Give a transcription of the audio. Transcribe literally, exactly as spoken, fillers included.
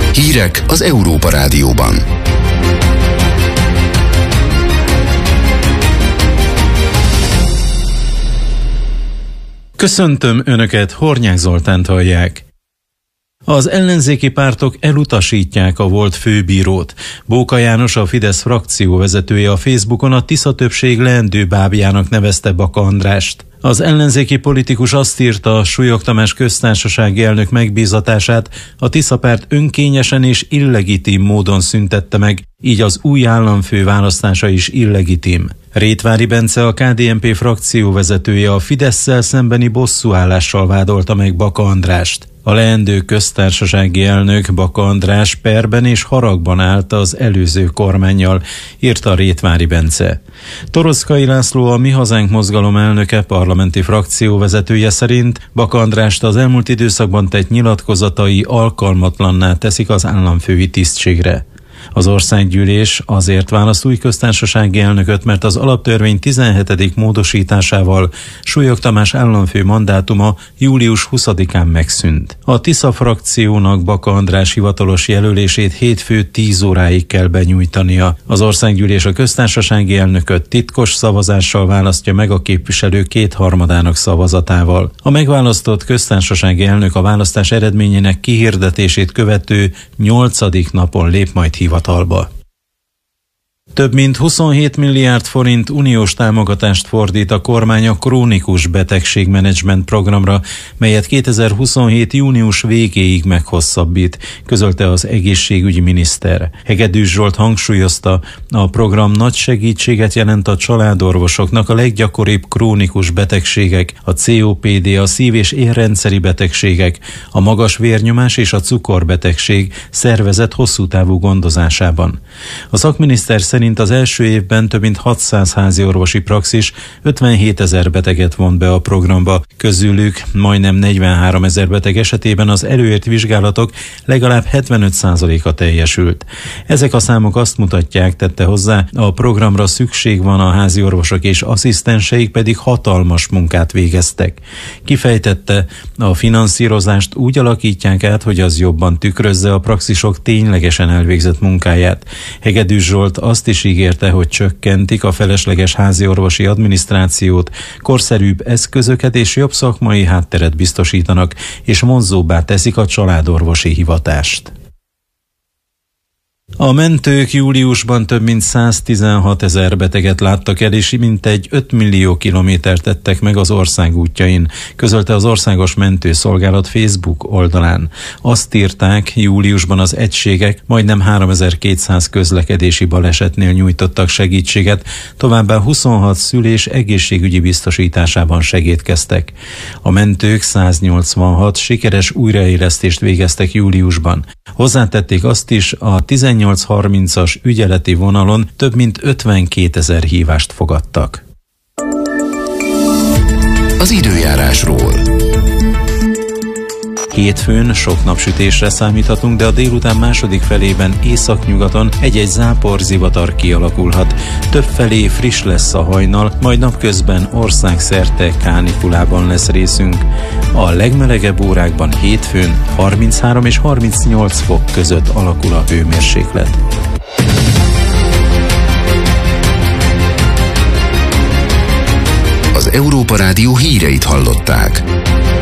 Hírek az Európa Rádióban. Köszöntöm Önöket, Hornyák Zoltánt hallják. Az ellenzéki pártok elutasítják a volt főbírót. Bóka János, a Fidesz frakcióvezetője a Facebookon a Tisza többség leendő bábjának nevezte Baka Andrást. Az ellenzéki politikus azt írta, Súlyog Tamás köztársasági elnök megbízatását a Tisza párt önkényesen és illegitim módon szüntette meg, így az új államfő választása is illegitim. Rétvári Bence, a ká dé en pé frakcióvezetője a Fidesszel szembeni bosszúállással vádolta meg Baka Andrást. A leendő köztársasági elnök Baka András perben és haragban állt az előző kormánnyal, írta Rétvári Bence. Toroczkai László, a Mi Hazánk mozgalom elnöke, parlamenti frakcióvezetője szerint Baka Andrást az elmúlt időszakban tett nyilatkozatai alkalmatlanná teszik az államfői tisztségre. Az országgyűlés azért választ új köztársasági elnököt, mert az alaptörvény tizenhetedik módosításával Súlyog Tamás államfő mandátuma július huszadikán megszűnt. A Tisza frakciónak Baka András hivatalos jelölését hétfő tíz óráig kell benyújtania. Az országgyűlés a köztársasági elnököt titkos szavazással választja meg a képviselő kétharmadának szavazatával. A megválasztott köztársasági elnök a választás eredményének kihirdetését követő nyolcadik napon lép majd hivatalba. Több mint huszonhét milliárd forint uniós támogatást fordít a kormány a krónikus betegségmenedzsment programra, melyet kétezer-huszonhét június végéig meghosszabbít, közölte az egészségügyi miniszter. Hegedűs Zsolt hangsúlyozta, a program nagy segítséget jelent a családorvosoknak a leggyakoribb krónikus betegségek, a cé o pé dé, a szív- és érrendszeri betegségek, a magas vérnyomás és a cukorbetegség szervezett hosszú távú gondozásában. A szakminiszter szerint az első évben több mint hatszáz házi orvosi praxis ötvenhétezer beteget vont be a programba, közülük majdnem negyvenháromezer beteg esetében az előírt vizsgálatok legalább hetvenöt százaléka teljesült. Ezek a számok azt mutatják, tette hozzá, a programra szükség van, a házi orvosok és asszisztenseik pedig hatalmas munkát végeztek. Kifejtette, a finanszírozást úgy alakítják át, hogy az jobban tükrözze a praxisok ténylegesen elvégzett munkáját. Hegedűs Zsolt azt is ígérte, hogy csökkentik a felesleges háziorvosi adminisztrációt, korszerűbb eszközöket és jobb szakmai hátteret biztosítanak, és vonzóbbá teszik a családorvosi hivatást. A mentők júliusban több mint száztizenhat ezer beteget láttak el, és mintegy öt millió kilométert tettek meg az ország útjain, közölte az Országos Mentőszolgálat Facebook oldalán. Azt írták, júliusban az egységek majdnem háromezer-kétszáz közlekedési balesetnél nyújtottak segítséget, továbbá huszonhat szülés egészségügyi biztosításában segédkeztek. A mentők száznyolcvanhat sikeres újraélesztést végeztek júliusban. Hozzátették azt is, a tizennyolc harmincas ügyeleti vonalon több mint ötvenkétezer hívást fogadtak. Az időjárásról. Hétfőn sok napsütésre számíthatunk, de a délután második felében északnyugaton egy-egy záporzivatar kialakulhat. Többfelé friss lesz a hajnal, majd napközben országszerte kánikulában lesz részünk. A legmelegebb órákban hétfőn harminchárom és harmincnyolc fok között alakul a hőmérséklet. Az Európa Rádió híreit hallották.